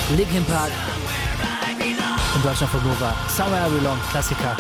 Linkin Park in Deutschland von Nova. Somewhere I Belong, Klassiker.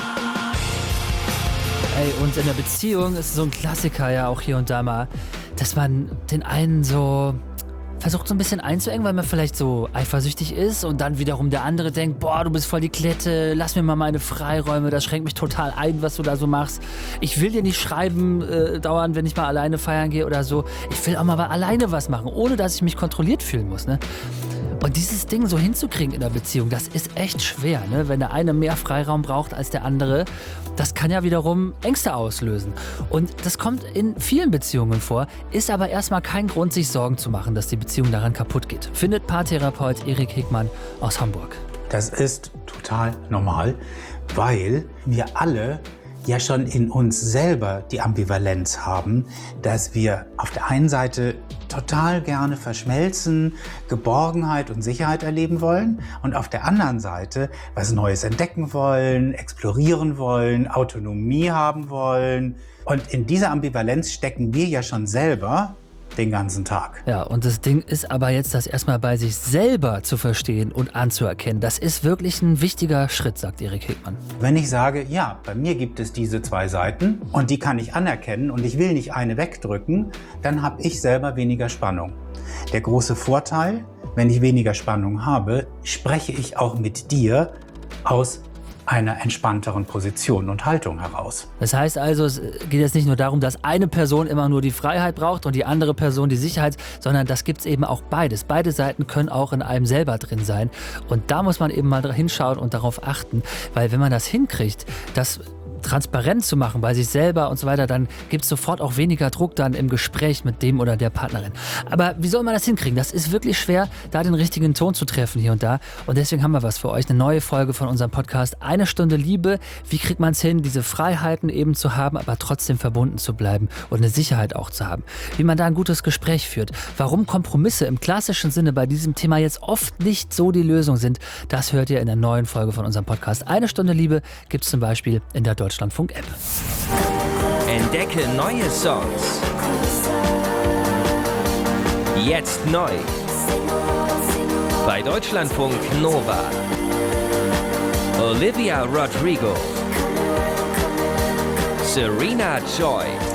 Ey, und in der Beziehung ist so ein Klassiker ja auch hier und da mal, dass man den einen so versucht so ein bisschen einzuengen, weil man vielleicht so eifersüchtig ist und dann wiederum der andere denkt, boah, du bist voll die Klette, lass mir mal meine Freiräume, das schränkt mich total ein, was du da so machst. Ich will dir nicht schreiben dauernd, wenn ich mal alleine feiern gehe oder so. Ich will auch mal alleine was machen, ohne dass ich mich kontrolliert fühlen muss, ne? Und dieses Ding so hinzukriegen in der Beziehung, das ist echt schwer, ne? Wenn der eine mehr Freiraum braucht als der andere, das kann ja wiederum Ängste auslösen. Und das kommt in vielen Beziehungen vor, ist aber erstmal kein Grund, sich Sorgen zu machen, dass die Beziehung daran kaputt geht. Findet Paartherapeut Erik Hegmann aus Hamburg. Das ist total normal, weil wir alle ja schon in uns selber die Ambivalenz haben, dass wir auf der einen Seite total gerne verschmelzen, Geborgenheit und Sicherheit erleben wollen und auf der anderen Seite was Neues entdecken wollen, explorieren wollen, Autonomie haben wollen. Und in dieser Ambivalenz stecken wir ja schon selber den ganzen Tag. Ja, und das Ding ist aber jetzt, das erstmal bei sich selber zu verstehen und anzuerkennen. Das ist wirklich ein wichtiger Schritt, sagt Erik Hegmann. Wenn ich sage, ja, bei mir gibt es diese zwei Seiten und die kann ich anerkennen und ich will nicht eine wegdrücken, dann habe ich selber weniger Spannung. Der große Vorteil, wenn ich weniger Spannung habe, spreche ich auch mit dir aus einer entspannteren Position und Haltung heraus. Das heißt also, es geht jetzt nicht nur darum, dass eine Person immer nur die Freiheit braucht und die andere Person die Sicherheit, sondern das gibt es eben auch beides. Beide Seiten können auch in einem selber drin sein. Und da muss man eben mal hinschauen und darauf achten, weil wenn man das hinkriegt, das transparent zu machen bei sich selber und so weiter, dann gibt es sofort auch weniger Druck dann im Gespräch mit dem oder der Partnerin. Aber wie soll man das hinkriegen? Das ist wirklich schwer, da den richtigen Ton zu treffen hier und da. Und deswegen haben wir was für euch, eine neue Folge von unserem Podcast. 1 Stunde Liebe. Wie kriegt man es hin, diese Freiheiten eben zu haben, aber trotzdem verbunden zu bleiben und eine Sicherheit auch zu haben? Wie man da ein gutes Gespräch führt. Warum Kompromisse im klassischen Sinne bei diesem Thema jetzt oft nicht so die Lösung sind, das hört ihr in der neuen Folge von unserem Podcast. 1 Stunde Liebe gibt es zum Beispiel in der Deutschlandfunk-App. Entdecke neue Songs. Jetzt neu. Bei Deutschlandfunk Nova. Olivia Rodrigo. Serena Joy.